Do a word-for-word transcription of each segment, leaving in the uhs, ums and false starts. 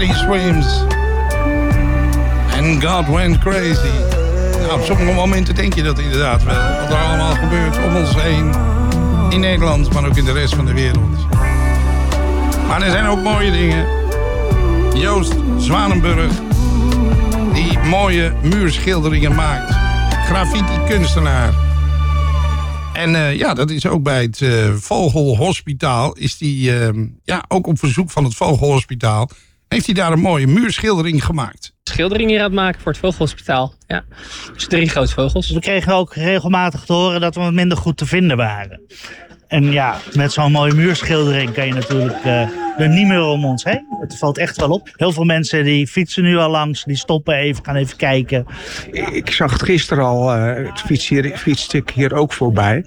Body Swims. En God Went Crazy. Nou, op sommige momenten denk je dat inderdaad wel. Wat er allemaal gebeurt om ons heen. In Nederland, maar ook in de rest van de wereld. Maar er zijn ook mooie dingen. Joost Zwanenburg, die mooie muurschilderingen maakt. Graffiti-kunstenaar. En uh, ja, dat is ook bij het uh, Vogelhospitaal. Is die, uh, ja, ook op verzoek van het Vogelhospitaal... heeft hij daar een mooie muurschildering gemaakt. Schildering hier aan het maken voor het Vogelhospitaal. Ja. Dus drie grote vogels. We kregen ook regelmatig te horen dat we wat minder goed te vinden waren. En ja, met zo'n mooie muurschildering kan je natuurlijk uh, er niet meer om ons heen. Het valt echt wel op. Heel veel mensen die fietsen nu al langs, die stoppen even, gaan even kijken. Ik zag het gisteren al, uh, het fiets hier, fietste ik hier ook voorbij.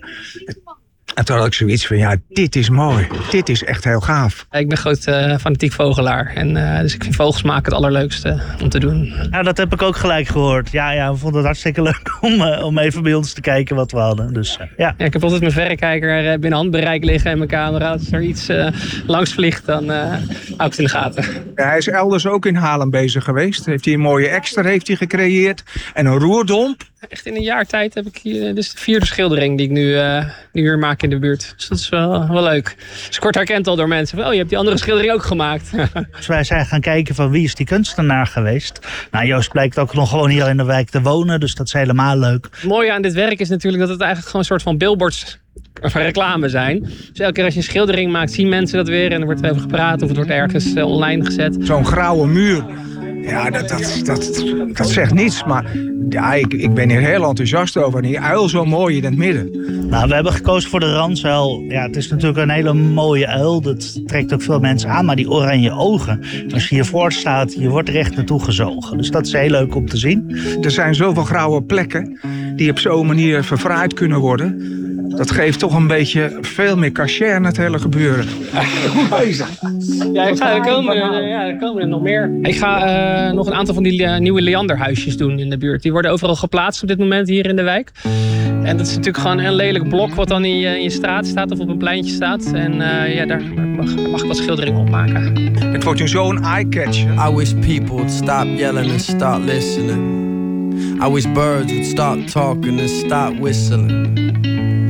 En toen had ik zoiets van, ja, dit is mooi. Dit is echt heel gaaf. Ik ben groot uh, fanatiek vogelaar. En, uh, dus ik vind vogels maken het allerleukste om te doen. Nou, dat heb ik ook gelijk gehoord. Ja, ja, we vonden het hartstikke leuk om, uh, om even bij ons te kijken wat we hadden. Dus, uh, ja. Ja, ik heb altijd mijn verrekijker uh, binnen handbereik liggen en mijn camera. Als er iets uh, langs vliegt, dan uh, hou ik het in de gaten. Ja, hij is elders ook in Haarlem bezig geweest. Heeft hij een mooie extra heeft hij gecreëerd. En een roerdomp. Echt in een jaar tijd heb ik hier, dit is de vierde schildering die ik nu, uh, nu weer maak in de buurt. Dus dat is wel, wel leuk. Dus kort herkend al door mensen. Van, oh, je hebt die andere schildering ook gemaakt. Dus wij zijn gaan kijken van wie is die kunstenaar geweest. Nou, Joost blijkt ook nog gewoon hier in de wijk te wonen. Dus dat is helemaal leuk. Het mooie aan dit werk is natuurlijk dat het eigenlijk gewoon een soort van billboards of reclame zijn. Dus elke keer als je een schildering maakt, zien mensen dat weer. En er wordt er over gepraat of het wordt ergens uh, online gezet. Zo'n grauwe muur. Ja, dat, dat, dat, dat zegt niets. Maar ja, ik, ik ben hier heel enthousiast over. En die uil zo mooi in het midden. Nou, we hebben gekozen voor de ransuil. Ja, het is natuurlijk een hele mooie uil. Dat trekt ook veel mensen aan. Maar die oranje ogen, als je hiervoor staat, je wordt er echt naartoe gezogen. Dus dat is heel leuk om te zien. Er zijn zoveel grauwe plekken die op zo'n manier verfraaid kunnen worden. Dat geeft toch een beetje veel meer cachet aan het hele gebeuren. Goed bezig. Ja, ik ga, er, komen, ja, er komen er nog meer. Ik ga uh, nog een aantal van die uh, nieuwe leanderhuisjes doen in de buurt. Die worden overal geplaatst op dit moment hier in de wijk. En dat is natuurlijk gewoon een lelijk blok wat dan in je, in je straat staat of op een pleintje staat. En uh, ja, daar mag, mag ik wat schilderingen op maken. Het wordt nu zo'n eye-catcher. I wish people would stop yelling and start listening. I wish birds would stop talking and stop whistling.